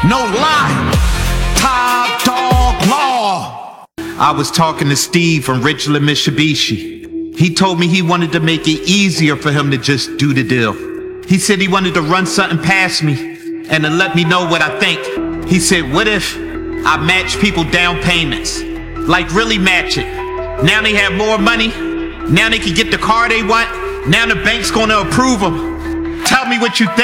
No lie. Top dog law. I was talking to Steve from Richland Mitsubishi. He told me he wanted to make it easier for him to just do the deal. He said he wanted to run something past me and to let me know what I think. He said, what if I match people down payments? Like really match it. Now they have more money. Now they can get the car they want. Now the bank's gonna approve them. Tell me what you think.